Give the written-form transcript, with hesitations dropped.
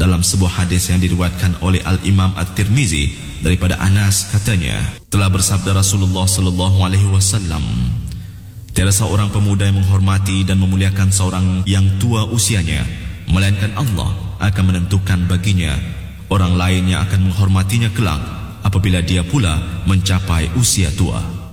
Dalam sebuah hadis yang diriwayatkan oleh Al-Imam At-Tirmizi daripada Anas, katanya, telah bersabda Rasulullah sallallahu alaihi wasallam, tiada seorang pemuda yang menghormati dan memuliakan seorang yang tua usianya, melainkan Allah akan menentukan baginya orang lain yang akan menghormatinya kelak apabila dia pula mencapai usia tua.